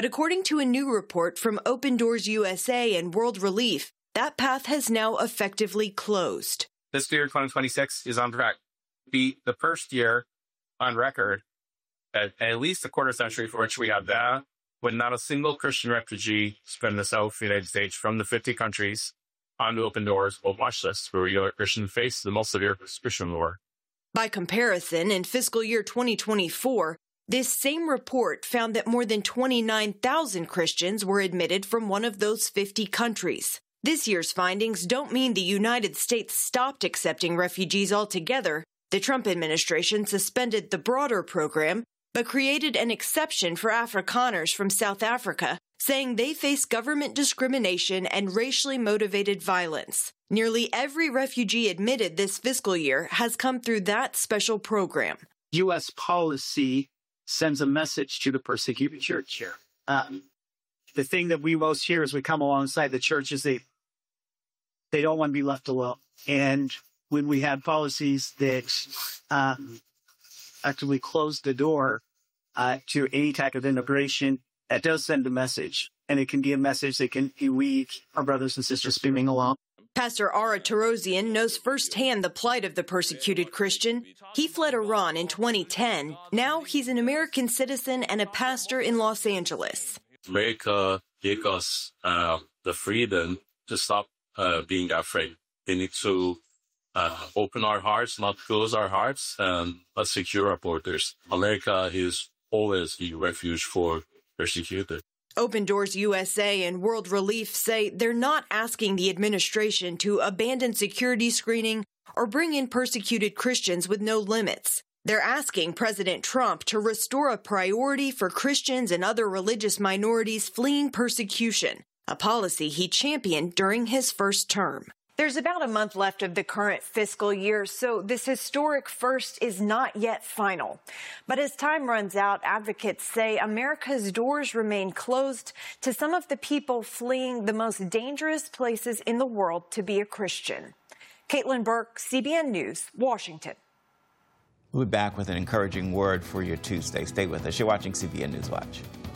But according to a new report from Open Doors USA and World Relief, that path has now effectively closed. This year, 2026, is on track to be the first year on record, at least a quarter century for which we have data, when not a single Christian refugee from the South United States from the 50 countries onto Open Doors or watch lists where Christians face the most severe Christian war. By comparison, in fiscal year 2024, this same report found that more than 29,000 Christians were admitted from one of those 50 countries. This year's findings don't mean the United States stopped accepting refugees altogether. The Trump administration suspended the broader program, but created an exception for Afrikaners from South Africa, saying they face government discrimination and racially motivated violence. Nearly every refugee admitted this fiscal year has come through that special program. U.S. policy sends a message to the persecuted church here. The thing that we most hear as we come alongside the church is they don't want to be left alone. And when we have policies that actively close the door to any type of immigration, that does send a message. And it can be a message that can lead our brothers and sisters beaming along. Pastor Ara Tarosian knows firsthand the plight of the persecuted Christian. He fled Iran in 2010. Now he's an American citizen and a pastor in Los Angeles. America gave us the freedom to stop being afraid. We need to open our hearts, not close our hearts, and secure our borders. America is always a refuge for persecuted. Open Doors USA and World Relief say they're not asking the administration to abandon security screening or bring in persecuted Christians with no limits. They're asking President Trump to restore a priority for Christians and other religious minorities fleeing persecution, a policy he championed during his first term. There's about a month left of the current fiscal year, so this historic first is not yet final. But as time runs out, advocates say America's doors remain closed to some of the people fleeing the most dangerous places in the world to be a Christian. Caitlin Burke, CBN News, Washington. We'll be back with an encouraging word for your Tuesday. Stay with us. You're watching CBN News Watch.